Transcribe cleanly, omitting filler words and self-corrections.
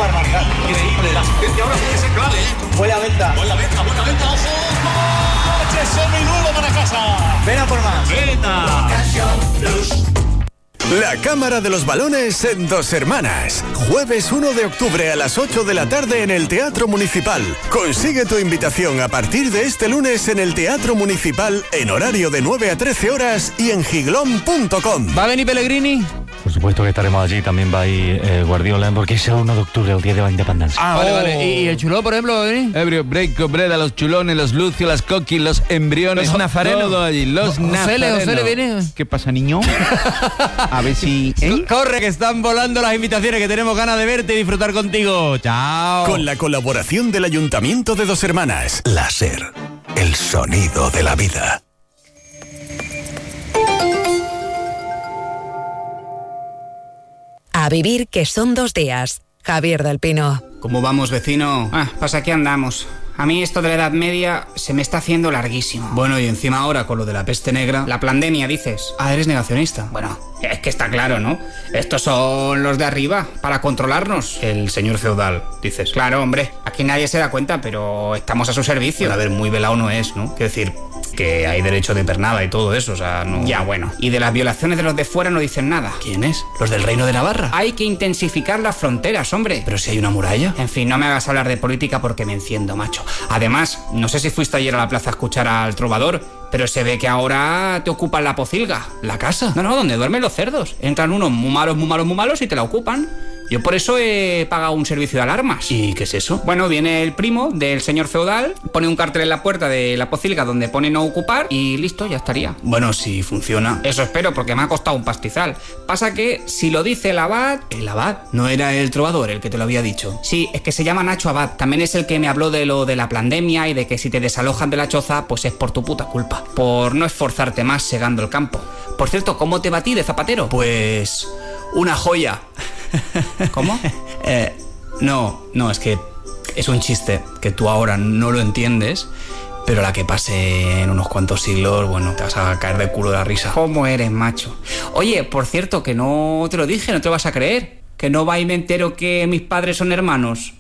barbaridad. Increíble. La asistencia ahora puede ser clave. Buena venta. Buena venta, ojo. Coche seminuevo para casa. Ven a por más. Venta. La Cámara de los Balones en Dos Hermanas. Jueves 1 de octubre a las 8 de la tarde en el Teatro Municipal. Consigue tu invitación a partir de este lunes en el Teatro Municipal en horario de 9 a 13 horas y en giglón.com. ¿Va a venir Pellegrini? Por supuesto que estaremos allí, también va a ir Guardiola, porque es el 1 de octubre, el día de la independencia. Vale. ¿Y el chulo, por ejemplo, va a venir? Ebrio, Breiko, Breda, los chulones, los lucios, las coquis, los embriones. Los nazarenos. Todo allí, los nazarenos. José le viene. ¿Qué pasa, niño? A ver si... Corre, que están volando las invitaciones, que tenemos ganas de verte y disfrutar contigo. Chao. Con la colaboración del Ayuntamiento de Dos Hermanas. Láser, el sonido de la vida. A vivir, que son 2 días. Javier del Pino. ¿Cómo vamos, vecino? Pues aquí andamos. A mí esto de la Edad Media se me está haciendo larguísimo. Bueno, y encima ahora con lo de la peste negra... La pandemia, dices. ¿Eres negacionista? Bueno, es que está claro, ¿no? Estos son los de arriba, para controlarnos. El señor feudal, dices. Claro, hombre. Aquí nadie se da cuenta, pero estamos a su servicio. Bueno, a ver, muy velado no es, ¿no? Quiero decir, que hay derecho de pernada y todo eso, o sea, no... Ya, bueno. Y de las violaciones de los de fuera no dicen nada. ¿Quiénes? ¿Los del Reino de Navarra? Hay que intensificar las fronteras, hombre. Pero si hay una muralla. En fin, no me hagas hablar de política porque me enciendo, macho. Además, no sé si fuiste ayer a la plaza a escuchar al trovador, pero se ve que ahora te ocupan la pocilga. ¿La casa? No, donde duermen los cerdos. Entran unos muy malos y te la ocupan. Yo por eso he pagado un servicio de alarmas. ¿Y qué es eso? Bueno, viene el primo del señor feudal, pone un cartel en la puerta de la pocilga donde pone no ocupar y listo, ya estaría. Bueno, si funciona. Eso espero, porque me ha costado un pastizal. Pasa que si lo dice el abad... ¿El abad? ¿No era el trovador el que te lo había dicho? Sí, es que se llama Nacho Abad. También es el que me habló de lo de la pandemia y de que si te desalojan de la choza, pues es por tu puta culpa. Por no esforzarte más segando el campo. Por cierto, ¿cómo te va a ti de zapatero? Pues... una joya. ¿Cómo? No, es que es un chiste que tú ahora no lo entiendes, pero la que pase en unos cuantos siglos, bueno, te vas a caer de culo de la risa. ¿Cómo eres, macho? Oye, por cierto, que no te lo dije, no te lo vas a creer. Que no va y me entero que mis padres son hermanos.